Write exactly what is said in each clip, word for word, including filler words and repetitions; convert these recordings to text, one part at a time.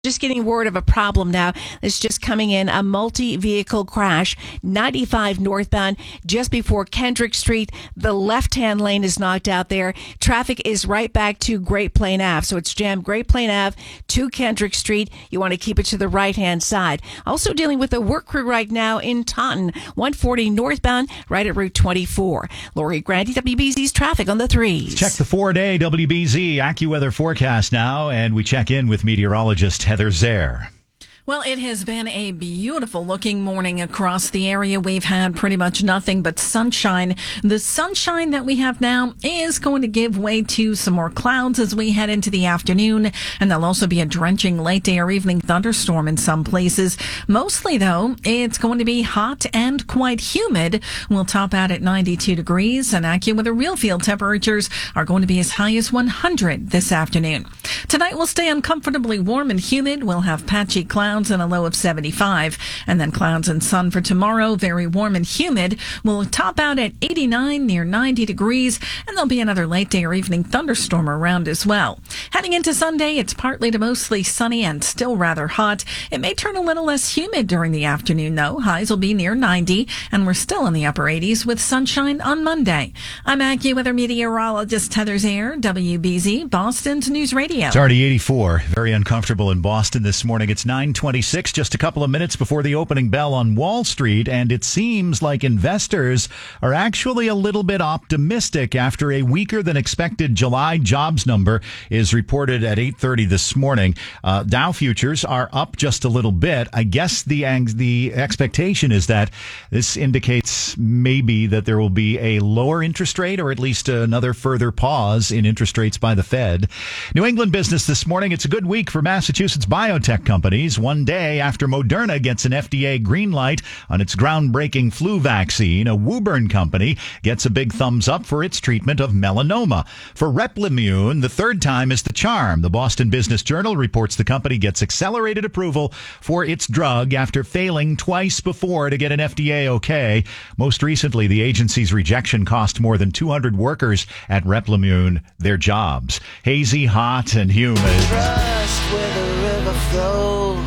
Just getting word of a problem now. It's just coming in, a multi-vehicle crash, ninety-five northbound, just before Kendrick Street. The left-hand lane is knocked out there. Traffic is right back to Great Plain Ave. So it's jammed Great Plain Ave to Kendrick Street. You want to keep it to the right-hand side. Also dealing with a work crew right now in Taunton, one forty northbound, right at Route twenty-four. Lori Grandi, W B Z's traffic on the threes. Check the four-day W B Z AccuWeather forecast now, and we check in with meteorologist Heather Zare. Well, it has been a beautiful looking morning across the area. We've had pretty much nothing but sunshine. The sunshine that we have now is going to give way to some more clouds as we head into the afternoon. And there'll also be a drenching late day or evening thunderstorm in some places. Mostly, though, it's going to be hot and quite humid. We'll top out at ninety-two degrees, and AccuWeather real field temperatures are going to be as high as one hundred this afternoon. Tonight will stay uncomfortably warm and humid. We'll have patchy clouds and a low of seventy-five, and then clouds and sun for tomorrow. Very warm and humid. We'll top out at eighty-nine, near ninety degrees, and there'll be another late day or evening thunderstorm around as well. Heading into Sunday, it's partly to mostly sunny and still rather hot. It may turn a little less humid during the afternoon, though. Highs will be near ninety, and we're still in the upper eighties with sunshine on Monday. I'm AccuWeather meteorologist Heather Zare, W B Z, Boston's News Radio. It's already eighty-four. Very uncomfortable in Boston this morning. It's nine twenty-six, just a couple of minutes before the opening bell on Wall Street, and it seems like investors are actually a little bit optimistic after a weaker than expected July jobs number is reported at eight thirty this morning. Uh, Dow futures are up just a little bit. I guess the the expectation is that this indicates maybe that there will be a lower interest rate, or at least another further pause in interest rates by the Fed. New England business this morning. It's a good week for Massachusetts biotech companies. One day after Moderna gets an F D A green light on its groundbreaking flu vaccine, a Woburn company gets a big thumbs up for its treatment of melanoma. For Replimune, the third time is the charm. The Boston Business Journal reports the company gets accelerated approval for its drug after failing twice before to get an F D A okay. Most recently, the agency's rejection cost more than two hundred workers at Replimune their jobs. Hazy, hot, and humid. Trust where the river flows.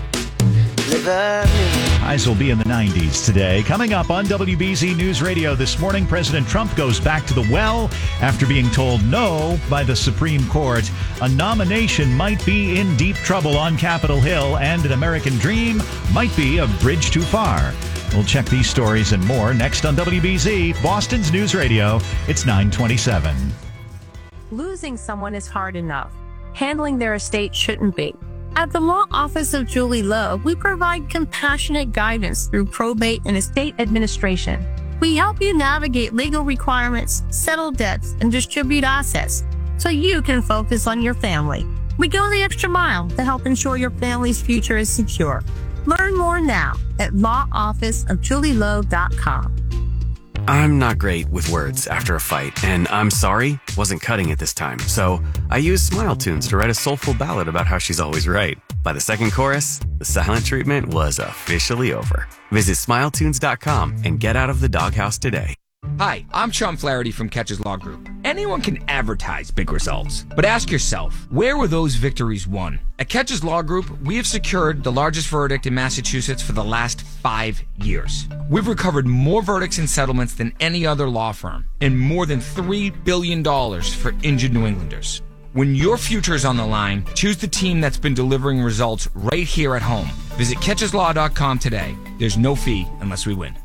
Highs will be in the nineties today. Coming up on W B Z News Radio this morning, President Trump goes back to the well after being told no by the Supreme Court. A nomination might be in deep trouble on Capitol Hill, and an American dream might be a bridge too far. We'll check these stories and more next on W B Z, Boston's News Radio. It's nine twenty-seven. Losing someone is hard enough. Handling their estate shouldn't be. At the Law Office of Julie Lowe, we provide compassionate guidance through probate and estate administration. We help you navigate legal requirements, settle debts, and distribute assets so you can focus on your family. We go the extra mile to help ensure your family's future is secure. Learn more now at law office of julie lowe dot com. I'm not great with words after a fight, and I'm sorry wasn't cutting it this time. So I used Smile Tunes to write a soulful ballad about how she's always right. By the second chorus, the silent treatment was officially over. Visit smile tunes dot com and get out of the doghouse today. Hi, I'm Sean Flaherty from Catches Law Group. Anyone can advertise big results, but ask yourself, where were those victories won? At Catches Law Group, we have secured the largest verdict in Massachusetts for the last five years. We've recovered more verdicts and settlements than any other law firm, and more than three billion dollars for injured New Englanders. When your future is on the line, choose the team that's been delivering results right here at home. Visit catches law dot com today. There's no fee unless we win.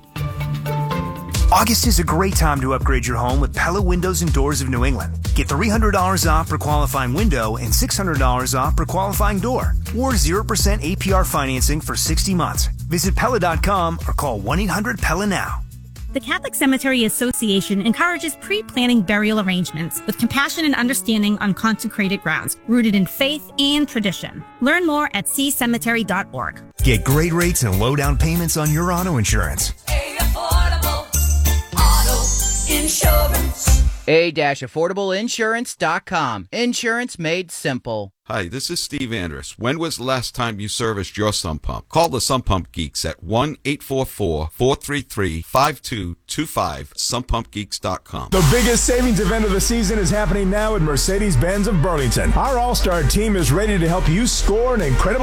August is a great time to upgrade your home with Pella Windows and Doors of New England. Get three hundred dollars off per qualifying window and six hundred dollars off per qualifying door, or zero percent A P R financing for sixty months. Visit Pella dot com or call one eight hundred P E L L A now. The Catholic Cemetery Association encourages pre-planning burial arrangements with compassion and understanding on consecrated grounds, rooted in faith and tradition. Learn more at c cemetery dot org. Get great rates and low down payments on your auto insurance. Affordable auto insurance. a dash affordable insurance dot com. Insurance made simple. Hi, this is Steve Andrus. When was the last time you serviced your sump pump? Call the Sump Pump Geeks at one eight four four, four three three, five two two five, sump pump geeks dot com. The biggest savings event of the season is happening now at Mercedes-Benz of Burlington. Our All-Star team is ready to help you score an incredible